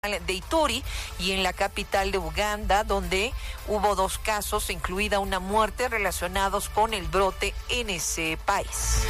de Ituri y en la capital de Uganda, donde hubo 2 casos, incluida una muerte, relacionados con el brote en ese país.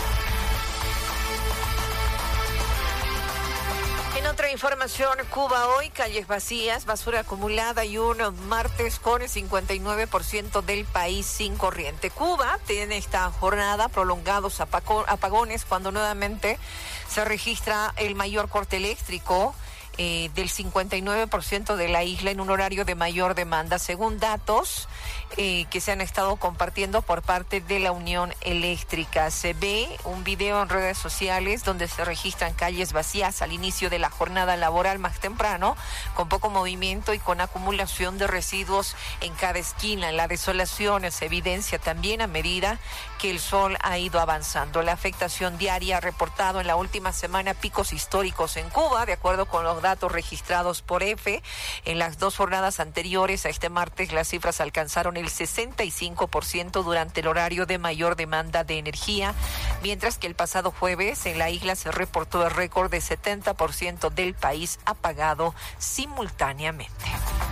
En otra información, Cuba hoy, calles vacías, basura acumulada y un martes con el 59% del país sin corriente. Cuba tiene esta jornada prolongados apagones cuando nuevamente se registra el mayor corte eléctrico del 59% de la isla en un horario de mayor demanda, según datos que se han estado compartiendo por parte de la Unión Eléctrica. Se ve un video en redes sociales donde se registran calles vacías al inicio de la jornada laboral más temprano, con poco movimiento y con acumulación de residuos en cada esquina. La desolación se evidencia también a medida que el sol ha ido avanzando. La afectación diaria ha reportado en la última semana picos históricos en Cuba, de acuerdo con los datos registrados por EFE. En las 2 jornadas anteriores a este martes, las cifras alcanzaron el 65% durante el horario de mayor demanda de energía, mientras que el pasado jueves en la isla se reportó el récord de 70% del país apagado simultáneamente.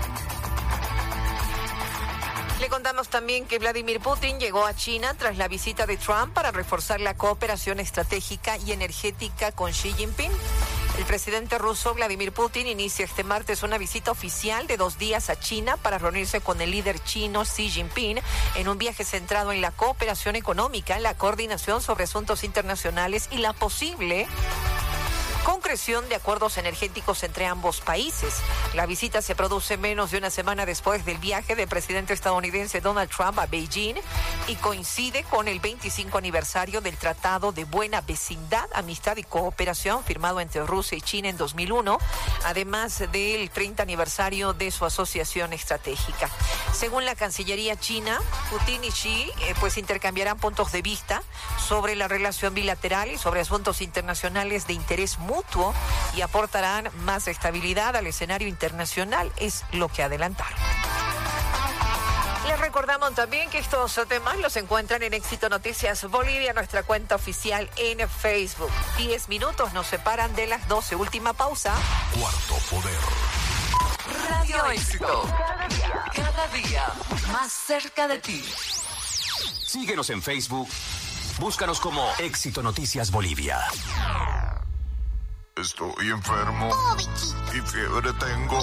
Le contamos también que Vladimir Putin llegó a China tras la visita de Trump para reforzar la cooperación estratégica y energética con Xi Jinping. El presidente ruso Vladimir Putin inicia este martes una visita oficial de 2 días a China para reunirse con el líder chino Xi Jinping en un viaje centrado en la cooperación económica, la coordinación sobre asuntos internacionales y la posible concreción de acuerdos energéticos entre ambos países. La visita se produce menos de una semana después del viaje del presidente estadounidense Donald Trump a Beijing y coincide con el 25 aniversario del Tratado de Buena Vecindad, Amistad y Cooperación firmado entre Rusia y China en 2001, además del 30 aniversario de su asociación estratégica. Según la Cancillería china, Putin y Xi intercambiarán puntos de vista sobre la relación bilateral y sobre asuntos internacionales de interés mutuo y aportarán más estabilidad al escenario internacional, es lo que adelantaron. Les recordamos también que estos temas los encuentran en Éxito Noticias Bolivia, nuestra cuenta oficial en Facebook. 10 minutos nos separan de las 12. Última pausa. Cuarto Poder. Radio Éxito. Cada día más cerca de ti. Síguenos en Facebook. Búscanos como Éxito Noticias Bolivia. Estoy enfermo y fiebre tengo.